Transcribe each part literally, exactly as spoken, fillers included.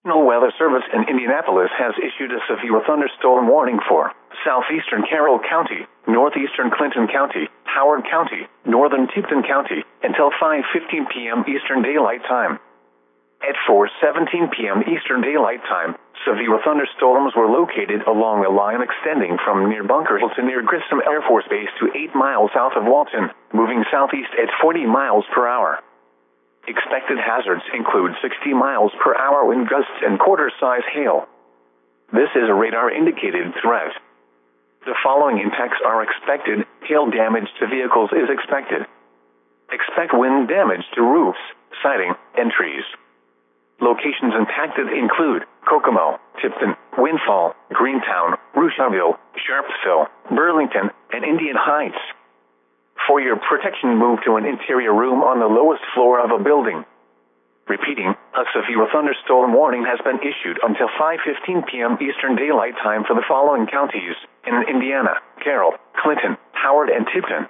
National Weather Service in Indianapolis has issued a severe thunderstorm warning for southeastern Carroll County, northeastern Clinton County, Howard County, northern Tipton County, until five fifteen p.m. Eastern Daylight Time. At four seventeen p.m. Eastern Daylight Time, severe thunderstorms were located along a line extending from near Bunker Hill to near Grissom Air Force Base to eight miles south of Walton, moving southeast at forty miles per hour. Expected hazards include sixty miles per hour wind gusts and quarter-size hail. This is a radar-indicated threat. The following impacts are expected. Hail damage to vehicles is expected. Expect wind damage to roofs, siding, and trees. Locations impacted include Kokomo, Tipton, Windfall, Greentown, Rushville, Sharpsville, Burlington, and Indian Heights. For your protection, move to an interior room on the lowest floor of a building. Repeating, a severe thunderstorm warning has been issued until five fifteen p.m. Eastern Daylight Time for the following counties in Indiana: Carroll, Clinton, Howard, and Tipton.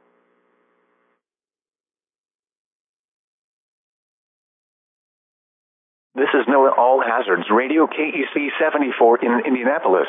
This is NOAA All Hazards Radio K E C seventy-four in Indianapolis.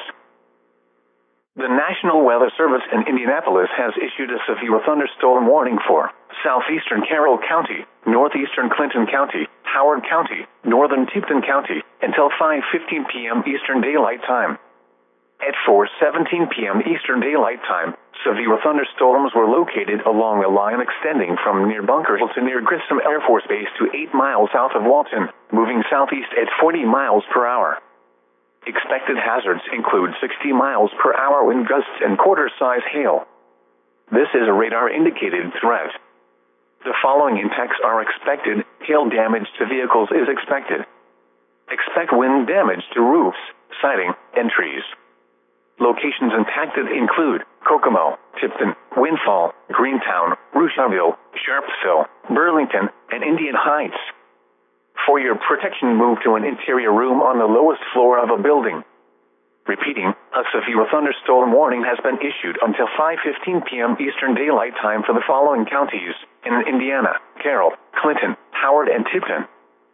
The National Weather Service in Indianapolis has issued a severe thunderstorm warning for southeastern Carroll County, northeastern Clinton County, Howard County, northern Tipton County, until five fifteen p.m. Eastern Daylight Time. At four seventeen p.m. Eastern Daylight Time, severe thunderstorms were located along a line extending from near Bunker Hill to near Grissom Air Force Base to eight miles south of Walton, moving southeast at forty miles per hour. Expected hazards include sixty miles per hour wind gusts and quarter-size hail. This is a radar-indicated threat. The following impacts are expected. Hail damage to vehicles is expected. Expect wind damage to roofs, siding, and trees. Locations impacted include Kokomo, Tipton, Windfall, Greentown, Rushville, Sharpsville, Burlington, and Indian Heights. For your protection, move to an interior room on the lowest floor of a building. Repeating, a severe thunderstorm warning has been issued until five fifteen p.m. Eastern Daylight Time for the following counties in Indiana: Carroll, Clinton, Howard, and Tipton.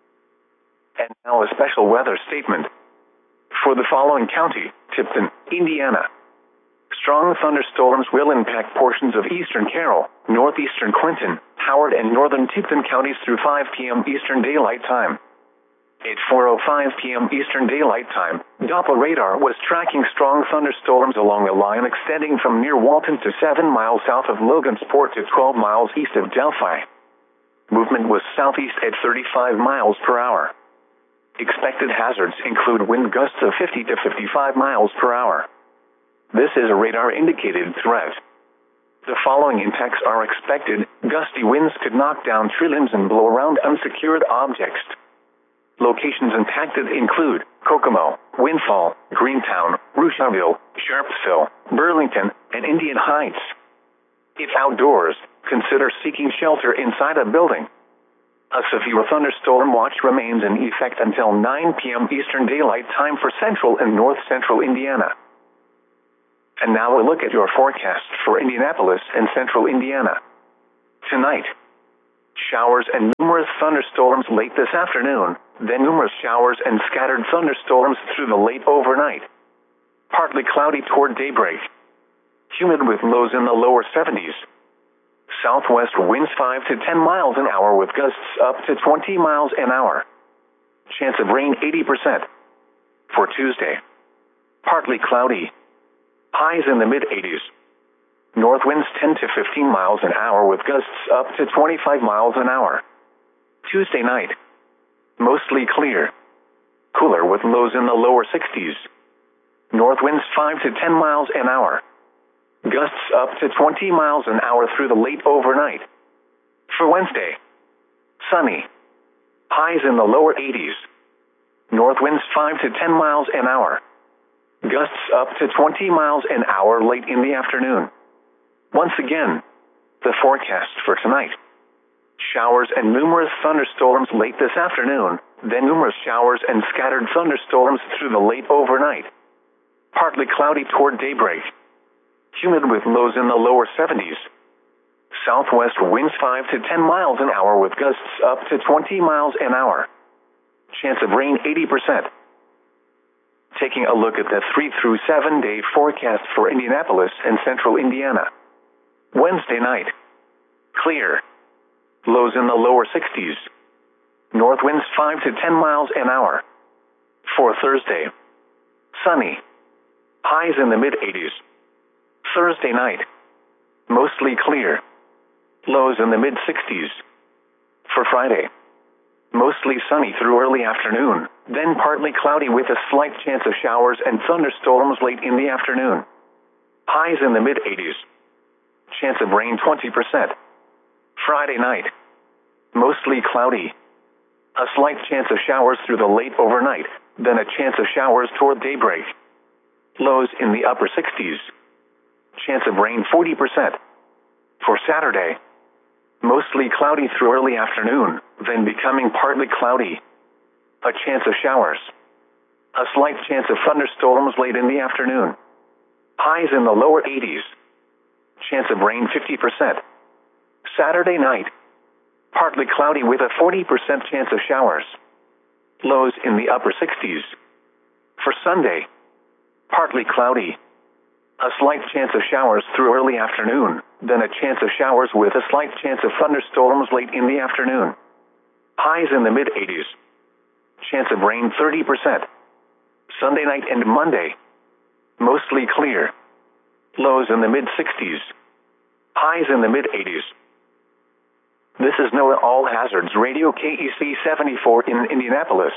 And now a special weather statement. For the following county, Tipton, Indiana. Strong thunderstorms will impact portions of eastern Carroll, northeastern Clinton, Howard, and northern Tipton counties through five p.m. Eastern Daylight Time. At four oh five p.m. Eastern Daylight Time, Doppler radar was tracking strong thunderstorms along a line extending from near Walton to seven miles south of Logansport to twelve miles east of Delphi. Movement was southeast at thirty-five miles per hour. Expected hazards include wind gusts of fifty to fifty-five miles per hour. This is a radar-indicated threat. The following impacts are expected. Gusty winds could knock down tree limbs and blow around unsecured objects. Locations impacted include Kokomo, Windfall, Greentown, Rushville, Sharpsville, Burlington, and Indian Heights. If outdoors, consider seeking shelter inside a building. A severe thunderstorm watch remains in effect until nine p.m. Eastern Daylight Time for central and north-central Indiana. And now a look at your forecast for Indianapolis and central Indiana. Tonight, showers and numerous thunderstorms late this afternoon, then numerous showers and scattered thunderstorms through the late overnight. Partly cloudy toward daybreak. Humid with lows in the lower seventies. Southwest winds five to ten miles an hour with gusts up to twenty miles an hour. Chance of rain eighty percent. For Tuesday, partly cloudy. Highs in the mid-eighties. North winds ten to fifteen miles an hour with gusts up to twenty-five miles an hour. Tuesday night, mostly clear. Cooler with lows in the lower sixties. North winds five to ten miles an hour. Gusts up to twenty miles an hour through the late overnight. For Wednesday, sunny. Highs in the lower eighties. North winds five to ten miles an hour. Gusts up to twenty miles an hour late in the afternoon. Once again, the forecast for tonight. Showers and numerous thunderstorms late this afternoon, then numerous showers and scattered thunderstorms through the late overnight. Partly cloudy toward daybreak. Humid with lows in the lower seventies. Southwest winds five to ten miles an hour with gusts up to twenty miles an hour. chance of rain eighty percent. Taking a look at the three through seven day forecast for Indianapolis and central Indiana. Wednesday night. Clear. Lows in the lower sixties. North winds five to ten miles an hour. For Thursday. Sunny. Highs in the mid eighties. Thursday night. Mostly clear. Lows in the mid sixties. For Friday. Mostly sunny through early afternoon, then partly cloudy with a slight chance of showers and thunderstorms late in the afternoon. Highs in the mid eighties. Chance of rain twenty percent. Friday night. Mostly cloudy. A slight chance of showers through the late overnight, then a chance of showers toward daybreak. Lows in the upper sixties. Chance of rain forty percent. For Saturday. Mostly cloudy through early afternoon, then becoming partly cloudy. A chance of showers. A slight chance of thunderstorms late in the afternoon. Highs in the lower eighties. Chance of rain fifty percent. Saturday night. Partly cloudy with a forty percent chance of showers. Lows in the upper sixties. For Sunday. Partly cloudy. A slight chance of showers through early afternoon, then a chance of showers with a slight chance of thunderstorms late in the afternoon. Highs in the mid eighties. Chance of rain thirty percent. Sunday night and Monday. Mostly clear. Lows in the mid sixties. Highs in the mid eighties. This is NOAA All Hazards Radio K E C seventy-four in Indianapolis.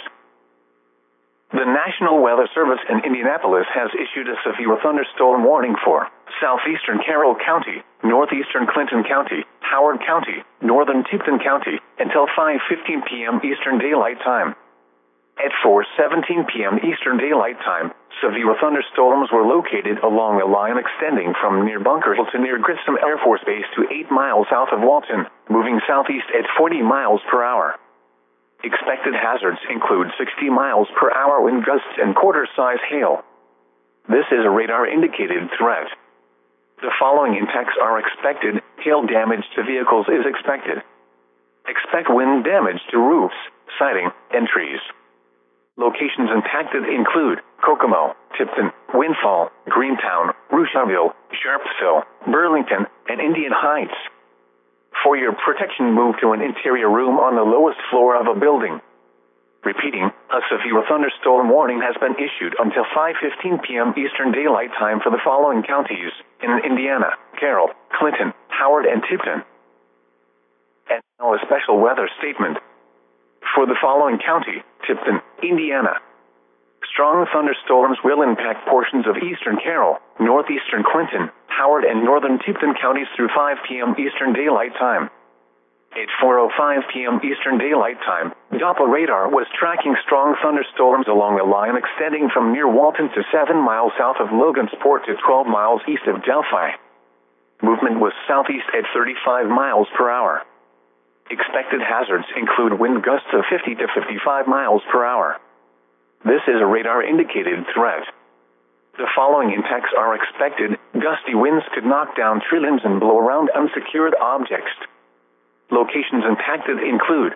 The National Weather Service in Indianapolis has issued a severe thunderstorm warning for southeastern Carroll County, northeastern Clinton County, Howard County, northern Tipton County, until five fifteen p.m. Eastern Daylight Time. At four seventeen p.m. Eastern Daylight Time, severe thunderstorms were located along a line extending from near Bunker Hill to near Grissom Air Force Base to eight miles south of Walton, moving southeast at forty miles per hour. Expected hazards include sixty miles per hour wind gusts and quarter-size hail. This is a radar-indicated threat. The following impacts are expected. Hail damage to vehicles is expected. Expect wind damage to roofs, siding, and trees. Locations impacted include Kokomo, Tipton, Windfall, Greentown, Rushville, Sharpsville, Burlington, and Indian Heights. For your protection, move to an interior room on the lowest floor of a building. Repeating, a severe thunderstorm warning has been issued until five fifteen p.m. Eastern Daylight Time for the following counties in Indiana: Carroll, Clinton, Howard, and Tipton. And now a special weather statement. For the following county, Tipton, Indiana. Strong thunderstorms will impact portions of eastern Carroll, northeastern Clinton, Howard, and northern Tipton counties through five p.m. Eastern Daylight Time. At four oh five p.m. Eastern Daylight Time, Doppler radar was tracking strong thunderstorms along a line extending from near Walton to seven miles south of Logansport to twelve miles east of Delphi. Movement was southeast at thirty-five miles per hour. Expected hazards include wind gusts of fifty to fifty-five miles per hour. This is a radar-indicated threat. The following impacts are expected. Gusty winds could knock down tree limbs and blow around unsecured objects. Locations impacted include